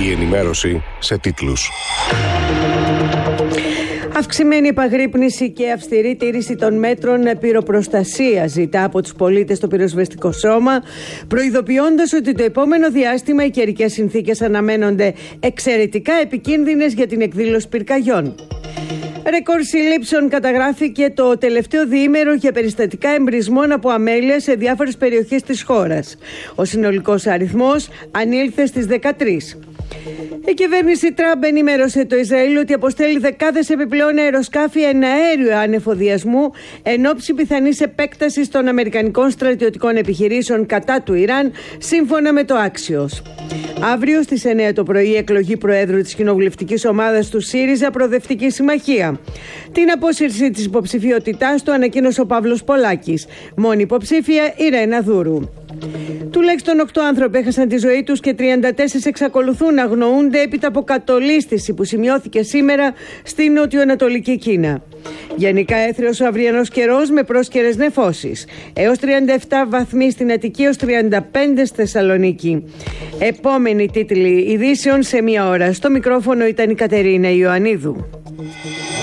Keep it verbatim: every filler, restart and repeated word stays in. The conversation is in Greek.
Η ενημέρωση σε τίτλους. Αυξημένη επαγρύπνηση και αυστηρή τήρηση των μέτρων πυροπροστασίας ζητά από τους πολίτες το πυροσβεστικό σώμα, προειδοποιώντας ότι το επόμενο διάστημα οι καιρικές συνθήκες αναμένονται εξαιρετικά επικίνδυνες για την εκδήλωση πυρκαγιών. Ρεκόρ συλλήψεων καταγράφηκε το τελευταίο διήμερο για περιστατικά εμπρισμών από αμέλεια σε διάφορες περιοχές της χώρας. Ο συνολικός αριθμός ανήλθε στις δεκατρείς. Η κυβέρνηση Τραμπ ενημέρωσε το Ισραήλ ότι αποστέλει δεκάδες επιπλέον αεροσκάφη εναέριου ανεφοδιασμού εν ώψη πιθανής επέκτασης των αμερικανικών στρατιωτικών επιχειρήσεων κατά του Ιράν, σύμφωνα με το Axios. Αύριο στις εννιά το πρωί, εκλογή Προέδρου της κοινοβουλευτικής ομάδας του ΣΥΡΙΖΑ Προοδευτική Συμμαχία. Την απόσυρση της υποψηφιότητάς του ανακοίνωσε ο Παύλος Πολάκης. Μόνη υποψήφια η Ρένα Δούρου. Τουλάχιστον οκτώ άνθρωποι έχασαν τη ζωή τους και τριάντα τέσσερις εξακολουθούν να αγνοούνται έπειτα από κατολίσθηση που σημειώθηκε σήμερα στη νοτιοανατολική Κίνα. Γενικά έθριος ο αυριανός καιρός με πρόσκαιρες νεφώσεις. Έως τριάντα επτά βαθμοί στην Αττική, έως τριάντα πέντε στη Θεσσαλονίκη. Επόμενη τίτλη ειδήσεων σε μία ώρα. Στο μικρόφωνο ήταν η Κατερίνα Ιωαννίδου.